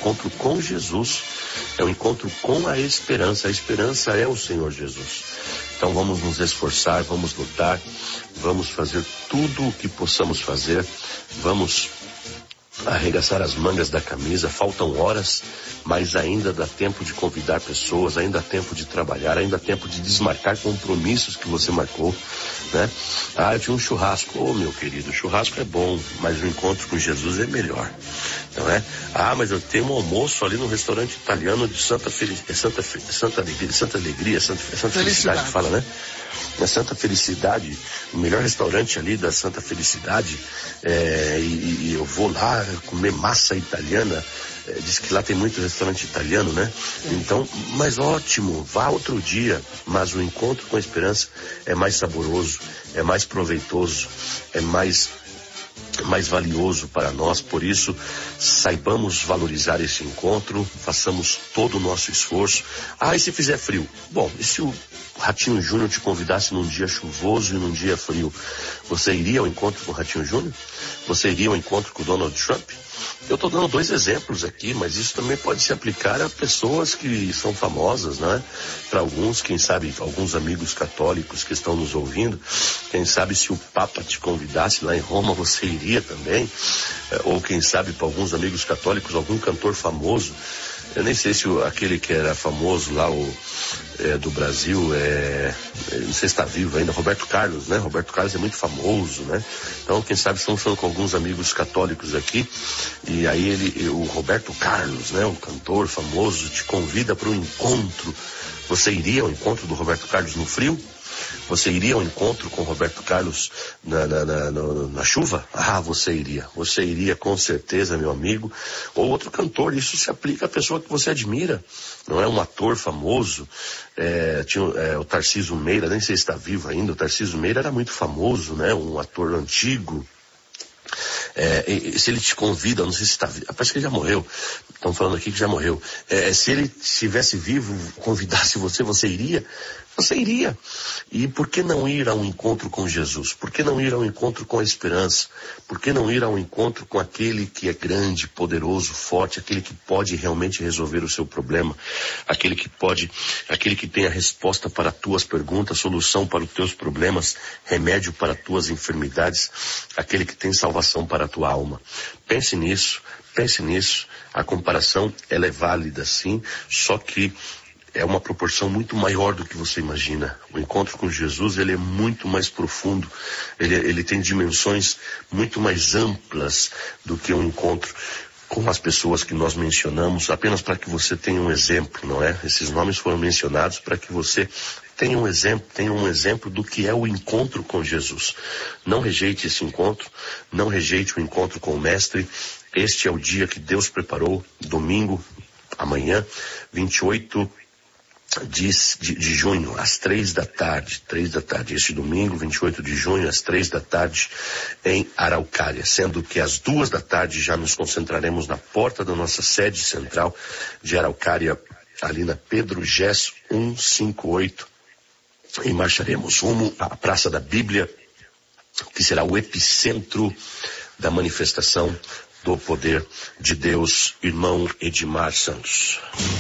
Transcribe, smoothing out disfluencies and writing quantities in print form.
encontro com Jesus, é um encontro com a esperança. A esperança é o Senhor Jesus. Então vamos nos esforçar, vamos lutar, vamos fazer tudo o que possamos fazer, vamos arregaçar as mangas da camisa. Faltam horas, mas ainda dá tempo de convidar pessoas, ainda dá tempo de trabalhar, ainda dá tempo de desmarcar compromissos que você marcou, né? Eu tinha um churrasco. Meu querido, o churrasco é bom, mas o encontro com Jesus é melhor, não é? Mas eu tenho um almoço ali no restaurante italiano de Santa Alegria, Santa Felicidade que fala, né? Na Santa Felicidade, o melhor restaurante ali da Santa Felicidade, e eu vou lá comer massa italiana. Diz que lá tem muito restaurante italiano, né? Então, mas ótimo, vá outro dia. Mas o encontro com a esperança é mais saboroso, é mais proveitoso, é mais valioso para nós. Por isso, saibamos valorizar esse encontro, façamos todo o nosso esforço. E se fizer frio? Bom, e se o Ratinho Júnior te convidasse num dia chuvoso e num dia frio? Você iria ao encontro com o Ratinho Júnior? Você iria ao encontro com o Donald Trump? Eu estou dando 2 exemplos aqui, mas isso também pode se aplicar a pessoas que são famosas, né? Para alguns, quem sabe, alguns amigos católicos que estão nos ouvindo, quem sabe se o Papa te convidasse lá em Roma, você iria também? Ou quem sabe, para alguns amigos católicos, algum cantor famoso. Eu nem sei se aquele que era famoso lá, do Brasil, não sei se está vivo ainda, Roberto Carlos, né? Roberto Carlos é muito famoso, né? Então, quem sabe, estamos falando com alguns amigos católicos aqui, e aí o Roberto Carlos, né? Um cantor famoso, te convida para um encontro. Você iria ao encontro do Roberto Carlos no frio? Você iria ao encontro com o Roberto Carlos na chuva? Você iria. Você iria com certeza, meu amigo. Ou outro cantor. Isso se aplica à pessoa que você admira. Não é um ator famoso. Tinha o Tarcísio Meira, nem sei se está vivo ainda. O Tarcísio Meira era muito famoso, né? Um ator antigo. Se ele te convida, não sei se está vivo, parece que ele já morreu. Estão falando aqui que já morreu. Se ele estivesse vivo, convidasse você iria? Você iria. E por que não ir a um encontro com Jesus? Por que não ir ao encontro com a esperança? Por que não ir ao encontro com aquele que é grande, poderoso, forte, aquele que pode realmente resolver o seu problema, aquele que tem a resposta para as tuas perguntas, solução para os teus problemas, remédio para as tuas enfermidades, aquele que tem salvação para a tua alma? Pense nisso. A comparação, ela é válida, sim, só que é uma proporção muito maior do que você imagina. O encontro com Jesus, ele é muito mais profundo, ele tem dimensões muito mais amplas do que um encontro com as pessoas que nós mencionamos, apenas para que você tenha um exemplo, não é? Esses nomes foram mencionados para que você tenha um exemplo do que é o encontro com Jesus. Não rejeite esse encontro, não rejeite o encontro com o Mestre. Este é o dia que Deus preparou, domingo, amanhã, 28 de junho, às 3 da tarde, este domingo, 28 de junho, às 3 da tarde, em Araucária, sendo que às 2 da tarde já nos concentraremos na porta da nossa sede central de Araucária, ali na Pedro Gess 158, e marcharemos rumo à Praça da Bíblia, que será o epicentro da manifestação do poder de Deus. Irmão Edmar Santos.